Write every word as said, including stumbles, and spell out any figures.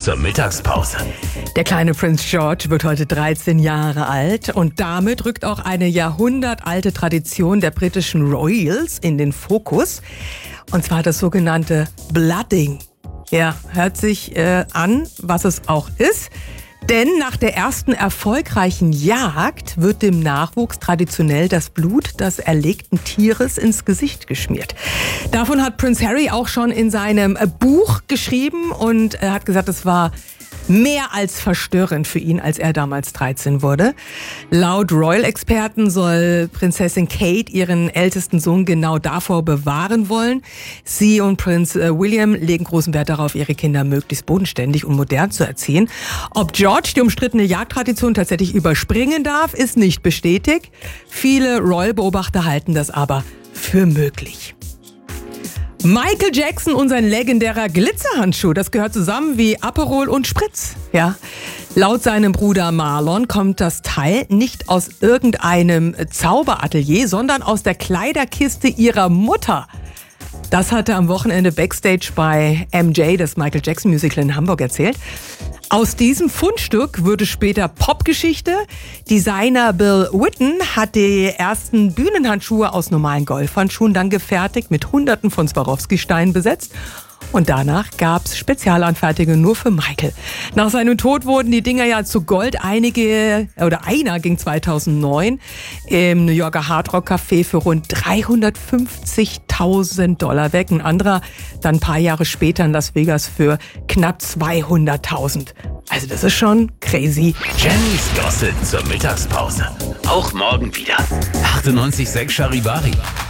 zur Mittagspause. Der kleine Prinz George wird heute dreizehn Jahre alt und damit rückt auch eine jahrhundertalte Tradition der britischen Royals in den Fokus. Und zwar das sogenannte Blooding. Ja, hört sich äh, an, was es auch ist. Denn nach der ersten erfolgreichen Jagd wird dem Nachwuchs traditionell das Blut des erlegten Tieres ins Gesicht geschmiert. Davon hat Prince Harry auch schon in seinem Buch geschrieben und er hat gesagt, es war mehr als verstörend für ihn, als er damals dreizehn wurde. Laut Royal-Experten soll Prinzessin Kate ihren ältesten Sohn genau davor bewahren wollen. Sie und Prinz William legen großen Wert darauf, ihre Kinder möglichst bodenständig und modern zu erziehen. Ob George die umstrittene Jagdtradition tatsächlich überspringen darf, ist nicht bestätigt. Viele Royal-Beobachter halten das aber für möglich. Michael Jackson und sein legendärer Glitzerhandschuh, das gehört zusammen wie Aperol und Spritz. Ja. Laut seinem Bruder Marlon kommt das Teil nicht aus irgendeinem Zauberatelier, sondern aus der Kleiderkiste ihrer Mutter. Das hat er am Wochenende Backstage bei M J, das Michael Jackson Musical in Hamburg, erzählt. Aus diesem Fundstück würde später Popgeschichte. Designer Bill Witten hat die ersten Bühnenhandschuhe aus normalen Golfhandschuhen dann gefertigt, mit Hunderten von Swarovski-Steinen besetzt. Und danach gab's Spezialanfertigungen nur für Michael. Nach seinem Tod wurden die Dinger ja zu Gold. Einige, oder einer ging zweitausendneun im New Yorker Hard Rock Café für rund dreihundertfünfzigtausend Dollar weg. Ein anderer dann ein paar Jahre später in Las Vegas für knapp zweihunderttausend. Also das ist schon crazy. Jennys Gossip zur Mittagspause. Auch morgen wieder. achtundneunzig Komma sechs Charivari.